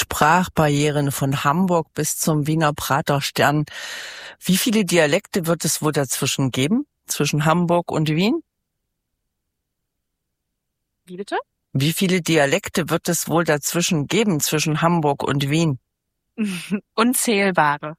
Sprachbarrieren von Hamburg bis zum Wiener Praterstern. Wie viele Dialekte wird es wohl dazwischen geben? Zwischen Hamburg und Wien? Wie bitte? Wie viele Dialekte wird es wohl dazwischen geben, zwischen Hamburg und Wien? Unzählbare.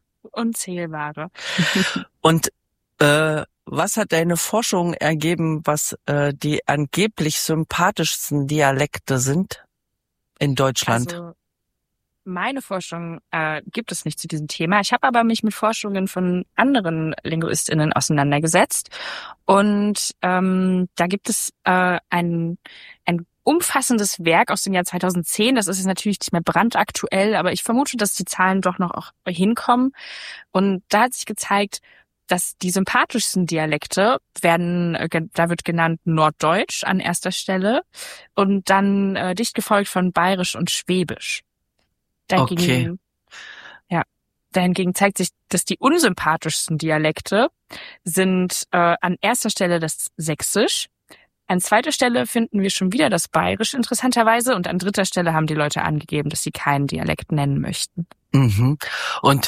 Und was hat deine Forschung ergeben, was die angeblich sympathischsten Dialekte sind in Deutschland? Also meine Forschung gibt es nicht zu diesem Thema. Ich habe aber mich mit Forschungen von anderen LinguistInnen auseinandergesetzt. Und da gibt es ein umfassendes Werk aus dem Jahr 2010. Das ist jetzt natürlich nicht mehr brandaktuell, aber ich vermute, dass die Zahlen doch noch auch hinkommen. Und da hat sich gezeigt, dass die sympathischsten Dialekte da wird genannt Norddeutsch an erster Stelle und dann dicht gefolgt von Bayerisch und Schwäbisch. Dahingegen zeigt sich, dass die unsympathischsten Dialekte sind an erster Stelle das Sächsisch. An zweiter Stelle finden wir schon wieder das Bayerisch interessanterweise und an dritter Stelle haben die Leute angegeben, dass sie keinen Dialekt nennen möchten. Mhm. Und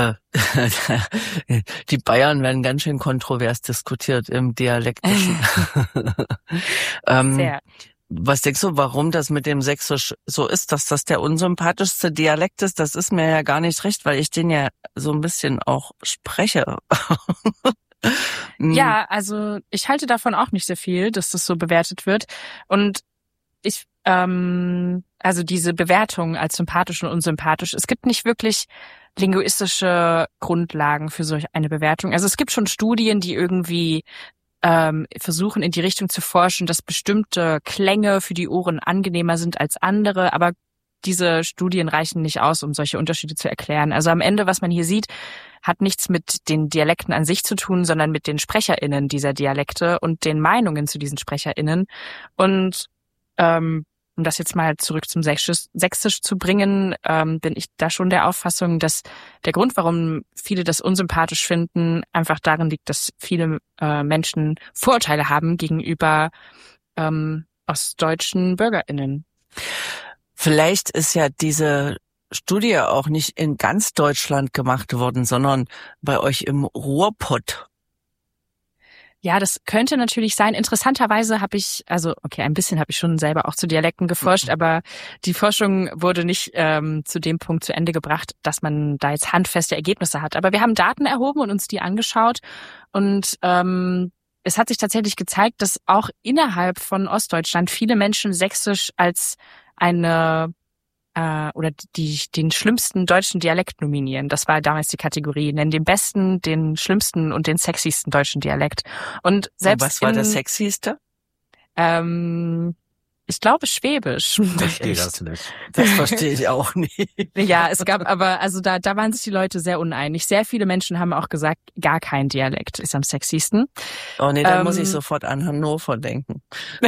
die Bayern werden ganz schön kontrovers diskutiert im Dialektischen. Sehr. Was denkst du, warum das mit dem Sächsisch so ist, dass das der unsympathischste Dialekt ist? Das ist mir ja gar nicht recht, weil ich den ja so ein bisschen auch spreche. Ja, also ich halte davon auch nicht sehr viel, dass das so bewertet wird. Und also diese Bewertung als sympathisch und unsympathisch, es gibt nicht wirklich linguistische Grundlagen für solch eine Bewertung. Also es gibt schon Studien, die irgendwie versuchen in die Richtung zu forschen, dass bestimmte Klänge für die Ohren angenehmer sind als andere, aber diese Studien reichen nicht aus, um solche Unterschiede zu erklären. Also am Ende, was man hier sieht, hat nichts mit den Dialekten an sich zu tun, sondern mit den SprecherInnen dieser Dialekte und den Meinungen zu diesen SprecherInnen. Und um das jetzt mal zurück zum Sächsisch zu bringen, bin ich da schon der Auffassung, dass der Grund, warum viele das unsympathisch finden, einfach darin liegt, dass viele Menschen Vorurteile haben gegenüber ostdeutschen BürgerInnen. Vielleicht ist ja diese Studie auch nicht in ganz Deutschland gemacht worden, sondern bei euch im Ruhrpott. Ja, das könnte natürlich sein. Interessanterweise ein bisschen habe ich schon selber auch zu Dialekten geforscht, aber die Forschung wurde nicht zu dem Punkt zu Ende gebracht, dass man da jetzt handfeste Ergebnisse hat. Aber wir haben Daten erhoben und uns die angeschaut und es hat sich tatsächlich gezeigt, dass auch innerhalb von Ostdeutschland viele Menschen Sächsisch als den schlimmsten deutschen Dialekt nominieren. Das war damals die Kategorie. Nennen den besten, den schlimmsten und den sexiesten deutschen Dialekt. Und selbst was war der sexyste? Ich glaube Schwäbisch. Ich verstehe das nicht. Das verstehe ich auch nicht. Ja, es gab aber, also da waren sich die Leute sehr uneinig. Sehr viele Menschen haben auch gesagt, gar kein Dialekt ist am sexiesten. Oh nee, dann muss ich sofort an Hannover denken.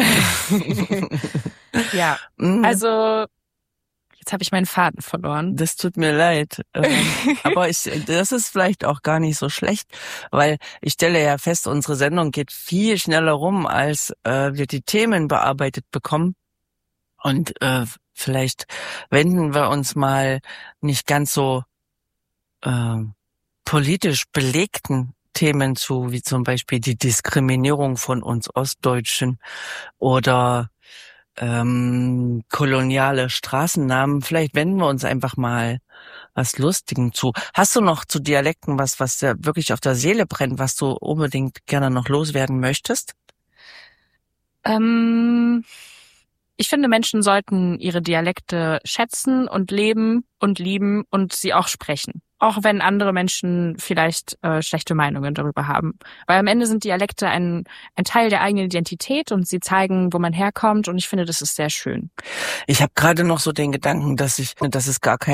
Ja, also jetzt habe ich meinen Faden verloren. Das tut mir leid. Aber das ist vielleicht auch gar nicht so schlecht, weil ich stelle ja fest, unsere Sendung geht viel schneller rum, als wir die Themen bearbeitet bekommen. Und vielleicht wenden wir uns mal nicht ganz so politisch belegten Themen zu, wie zum Beispiel die Diskriminierung von uns Ostdeutschen oder koloniale Straßennamen. Vielleicht wenden wir uns einfach mal was Lustigem zu. Hast du noch zu Dialekten was dir wirklich auf der Seele brennt, was du unbedingt gerne noch loswerden möchtest? Ich finde, Menschen sollten ihre Dialekte schätzen und leben und lieben und sie auch sprechen. Auch wenn andere Menschen vielleicht schlechte Meinungen darüber haben. Weil am Ende sind Dialekte ein Teil der eigenen Identität und sie zeigen, wo man herkommt und ich finde, das ist sehr schön. Ich habe gerade noch so den Gedanken, dass es gar kein